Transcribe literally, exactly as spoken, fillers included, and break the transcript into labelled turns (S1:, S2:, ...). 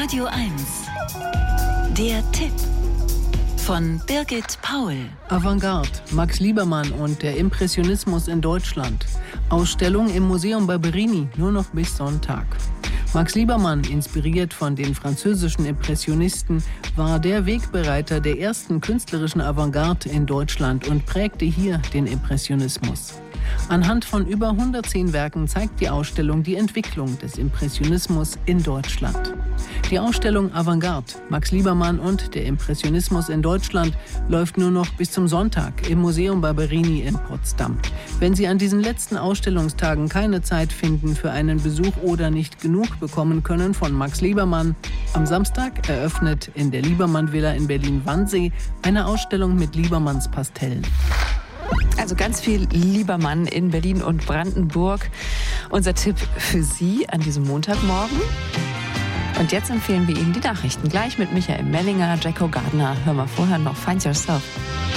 S1: Radio eins. Der Tipp von Birgit Paul.
S2: Avantgarde, Max Liebermann und der Impressionismus in Deutschland. Ausstellung im Museum Barberini, nur noch bis Sonntag. Max Liebermann, inspiriert von den französischen Impressionisten, war der Wegbereiter der ersten künstlerischen Avantgarde in Deutschland und prägte hier den Impressionismus. Anhand von über hundertzehn Werken zeigt die Ausstellung die Entwicklung des Impressionismus in Deutschland. Die Ausstellung Avantgarde, Max Liebermann und der Impressionismus in Deutschland läuft nur noch bis zum Sonntag im Museum Barberini in Potsdam. Wenn Sie an diesen letzten Ausstellungstagen keine Zeit finden für einen Besuch oder nicht genug bekommen können von Max Liebermann, am Samstag eröffnet in der Liebermann-Villa in Berlin-Wannsee eine Ausstellung mit Liebermanns Pastellen.
S3: Also ganz viel Liebermann in Berlin und Brandenburg. Unser Tipp für Sie an diesem Montagmorgen. Und jetzt empfehlen wir Ihnen die Nachrichten. Gleich mit Michael Mellinger, Jacko Gardner. Hör mal vorher noch Find Yourself.